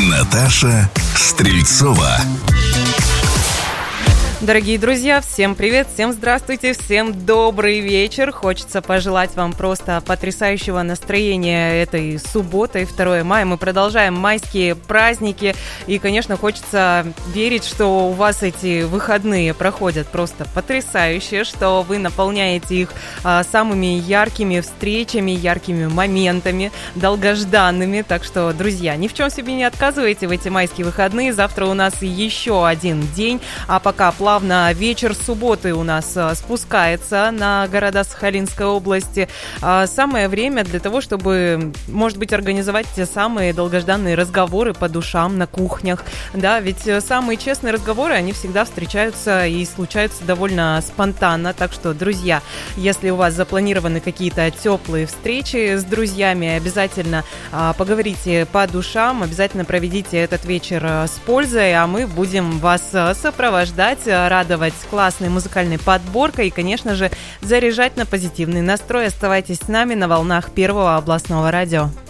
Наташа Стрельцова. Дорогие друзья, всем привет, всем здравствуйте, всем добрый вечер. Хочется пожелать вам просто потрясающего настроения этой субботы, 2 мая. Мы продолжаем майские праздники. И, конечно, хочется верить, что у вас эти выходные проходят просто потрясающе, что вы наполняете их самыми яркими встречами, яркими моментами, долгожданными. Так что, друзья, ни в чем себе не отказывайте в эти майские выходные. Завтра у нас еще один день, а пока плавно вечер субботы у нас спускается на города Сахалинской области. Самое время для того, чтобы, может быть, организовать те самые долгожданные разговоры по душам на кухнях. Да, ведь самые честные разговоры, они всегда встречаются и случаются довольно спонтанно. Так что, друзья, если у вас запланированы какие-то теплые встречи с друзьями, обязательно поговорите по душам, обязательно проведите этот вечер с пользой, а мы будем вас сопровождать, радовать классной музыкальной подборкой и, конечно же, заряжать на позитивный настрой. Оставайтесь с нами на волнах Первого областного радио.